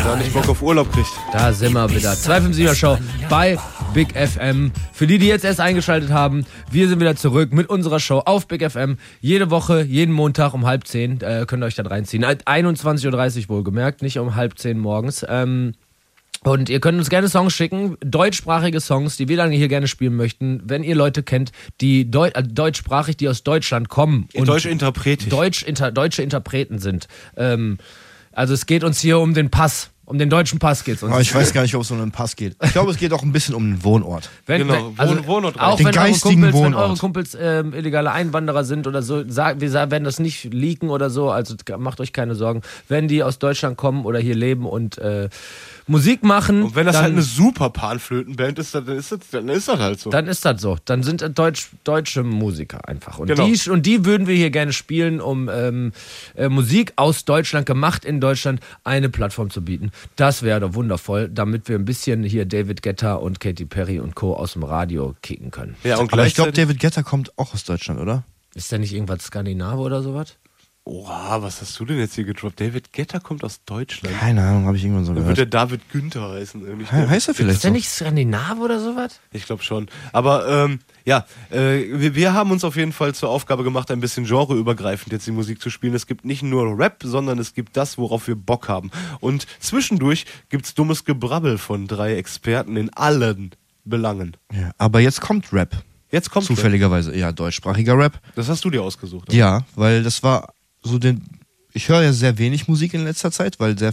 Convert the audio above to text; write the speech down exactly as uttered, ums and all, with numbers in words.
gar nicht Bock auf Urlaub kriegt. Da sind wir wieder. zwei fünf sieben Show bei Big F M. Für die, die jetzt erst eingeschaltet haben, wir sind wieder zurück mit unserer Show auf Big F M. Jede Woche, jeden Montag um halb zehn. Äh, könnt ihr euch da reinziehen. einundzwanzig Uhr dreißig wohlgemerkt, nicht um halb zehn morgens. Ähm, Und ihr könnt uns gerne Songs schicken, deutschsprachige Songs, die wir dann hier gerne spielen möchten. Wenn ihr Leute kennt, die Deu- äh, deutschsprachig, die aus Deutschland kommen. Und deutsche Interpreten. Deutsch, inter, deutsche Interpreten sind. Ähm, also es geht uns hier um den Pass. Um den deutschen Pass geht es uns. Aber ich weiß gar nicht, ob es um den Pass geht. Ich glaube, es geht auch ein bisschen um den Wohnort. Wenn, Genau, wenn, also Wohn- Wohnort auch den wenn eure geistigen Kumpels, wenn Wohnort. eure Kumpels ähm, illegale Einwanderer sind oder so, sag, wir sagen, werden das nicht leaken oder so, also macht euch keine Sorgen. Wenn die aus Deutschland kommen oder hier leben und äh, Musik machen, Und wenn das dann, halt eine super Panflötenband ist, dann ist das, dann ist das halt so. dann ist das so. Dann sind das Deutsch, deutsche Musiker einfach. Und, Genau. die, und die würden wir hier gerne spielen, um ähm, äh, Musik aus Deutschland, gemacht in Deutschland, eine Plattform zu bieten. Das wäre doch wundervoll, damit wir ein bisschen hier David Guetta und Katy Perry und Co. aus dem Radio kicken können. Ja, und Aber ich glaube, gleichzeitig- David Guetta kommt auch aus Deutschland, oder? Ist da nicht irgendwas Skandinave oder sowas? Oha, was hast du denn jetzt hier gedroppt? David Guetta kommt aus Deutschland. Keine Ahnung, habe ich irgendwann so Dann wird der gehört. David Günther heißen. Irgendwie. He- Heißt er vielleicht Ist der so? nicht Skandinave oder sowas? Ich glaube schon. Aber ähm, ja, äh, wir, wir haben uns auf jeden Fall zur Aufgabe gemacht, ein bisschen genreübergreifend jetzt die Musik zu spielen. Es gibt nicht nur Rap, sondern es gibt das, worauf wir Bock haben. Und zwischendurch gibt's dummes Gebrabbel von drei Experten in allen Belangen. Ja, aber jetzt kommt Rap. Jetzt kommt Zufälligerweise. Ja, deutschsprachiger Rap. Das hast du dir ausgesucht. oder? Ja, weil das war so den... Ich höre ja sehr wenig Musik in letzter Zeit, weil sehr